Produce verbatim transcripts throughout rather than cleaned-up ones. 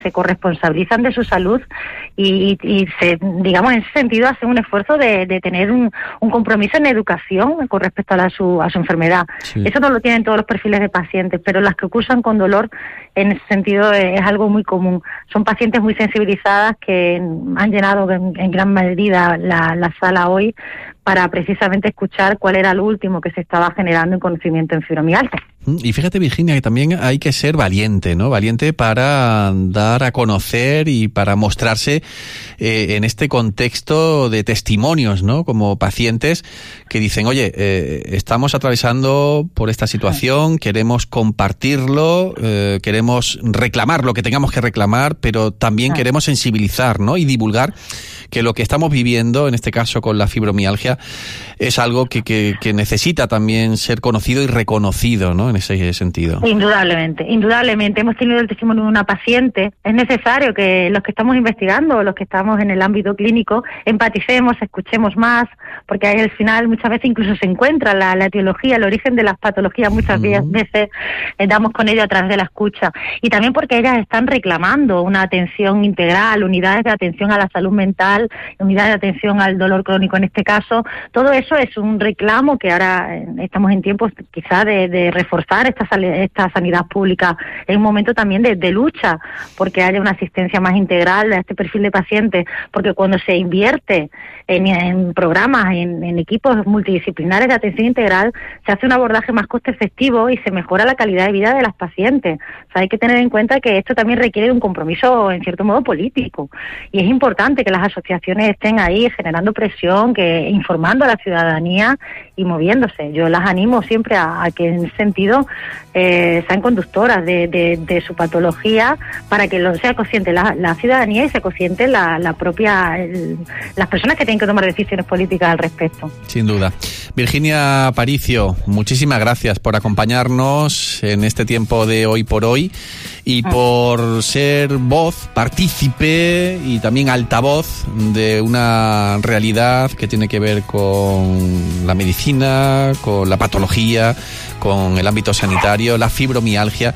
se corresponsabilizan de su salud y, y se, digamos, en ese sentido hacen un esfuerzo de, de tener un, un compromiso en educación con respecto a, la, su, a su enfermedad. Sí. Eso no lo tienen todos los perfiles de pacientes, pero las que cursan con dolor, en ese sentido, es, es algo muy común. Son pacientes muy sensibilizadas que han llenado en, en gran medida la, la sala hoy para precisamente escuchar cuál era lo último que se estaba generando en conocimiento en fibromialgia. Y fíjate, Virginia, que también hay que ser valiente, ¿no? Valiente para dar a conocer y para mostrarse eh, en este contexto de testimonios, ¿no? Como pacientes que dicen, oye, eh, estamos atravesando por esta situación, queremos compartirlo, eh, queremos reclamar lo que tengamos que reclamar, pero también queremos sensibilizar, ¿no? Y divulgar que lo que estamos viviendo, en este caso con la fibromialgia, es algo que, que, que necesita también ser conocido y reconocido, ¿no? En ese sentido. Indudablemente, indudablemente. Hemos tenido el testimonio de una paciente. Es necesario que los que estamos investigando, los que estamos en el ámbito clínico, empaticemos, escuchemos más, porque ahí al final muchas veces incluso se encuentra la, la etiología, el origen de las patologías, muchas uh-huh. veces eh, damos con ello a través de la escucha. Y también porque ellas están reclamando una atención integral, unidades de atención a la salud mental, unidades de atención al dolor crónico en este caso. Todo eso es un reclamo que ahora eh, estamos en tiempos quizá de, de reforzar esta, esta sanidad pública en un momento también de, de lucha porque haya una asistencia más integral a este perfil de pacientes, porque cuando se invierte en, en programas, en, en equipos multidisciplinares de atención integral, se hace un abordaje más coste efectivo y se mejora la calidad de vida de las pacientes. O sea, hay que tener en cuenta que esto también requiere un compromiso en cierto modo político y es importante que las asociaciones estén ahí generando presión, que informando a la ciudadanía y moviéndose. Yo las animo siempre a, a que en ese sentido eh, sean conductoras de, de, de su patología para que lo sea consciente la, la ciudadanía y sea consciente la, la propia el, las personas que tienen que tomar decisiones políticas al respecto. Sin duda. Virginia Aparicio, muchísimas gracias por acompañarnos en este tiempo de Hoy por Hoy y por ser voz, partícipe y también altavoz de una realidad que tiene que ver con la medicina, con la patología, con el ámbito sanitario, la fibromialgia,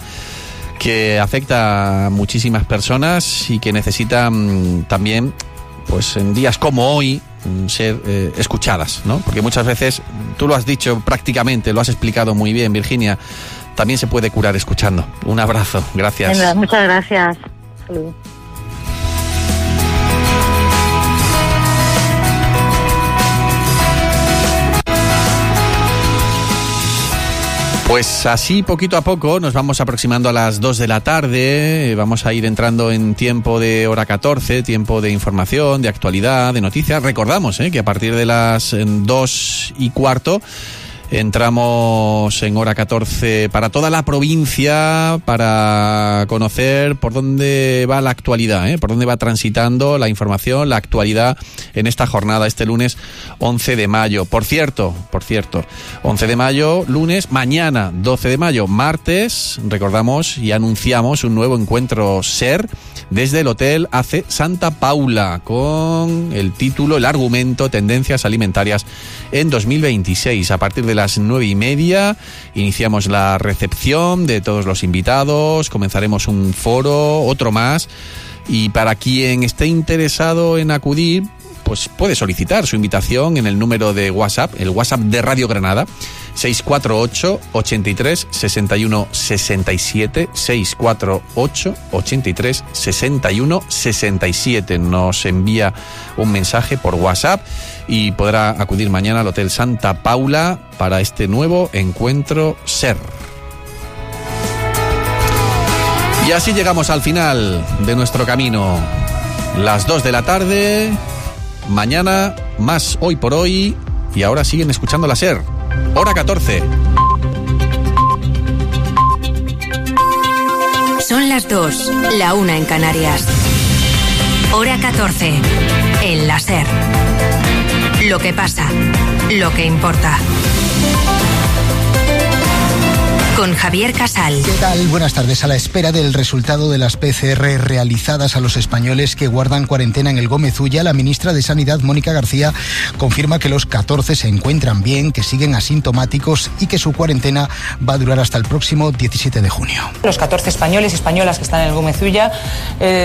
que afecta a muchísimas personas y que necesitan también, pues en días como hoy, ser eh, escuchadas, ¿no? Porque muchas veces, tú lo has dicho prácticamente, lo has explicado muy bien, Virginia, también se puede curar escuchando. Un abrazo, gracias. Venga, muchas gracias. Saludos. Pues así, poquito a poco, nos vamos aproximando a las dos de la tarde, vamos a ir entrando en tiempo de hora catorce, tiempo de información, de actualidad, de noticias. Recordamos eh, que a partir de las dos y cuarto entramos en hora catorce para toda la provincia, para conocer por dónde va la actualidad, ¿eh? por dónde va transitando la información, la actualidad en esta jornada, este lunes once de mayo. Por cierto, por cierto, once de mayo, lunes, mañana doce de mayo, martes, recordamos y anunciamos un nuevo encuentro SER desde el Hotel A C Santa Paula con el título, el argumento, Tendencias Alimentarias en dos mil veintiséis. A partir de las nueve y media iniciamos la recepción de todos los invitados, comenzaremos un foro, otro más, y para quien esté interesado en acudir, pues puede solicitar su invitación en el número de WhatsApp, el WhatsApp de Radio Granada, seis cuatro ocho, ochenta y tres, sesenta y uno, sesenta y siete, seis cuatro ocho, ochenta y tres, sesenta y uno, sesenta y siete. Nos envía un mensaje por WhatsApp y podrá acudir mañana al Hotel Santa Paula para este nuevo encuentro SER. Y así llegamos al final de nuestro camino. Las dos de la tarde, mañana más Hoy por Hoy, y ahora siguen escuchando la SER. Hora catorce. Son las dos, la una en Canarias. Hora catorce, en la SER. Lo que pasa, lo que importa. con Javier Casal. ¿Qué tal? Buenas tardes. A la espera del resultado de las P C R realizadas a los españoles que guardan cuarentena en el Gómez Ulla, la ministra de Sanidad, Mónica García, confirma que los catorce se encuentran bien, que siguen asintomáticos y que su cuarentena va a durar hasta el próximo diecisiete de junio. Los catorce españoles y españolas que están en el Gómez Ulla eh,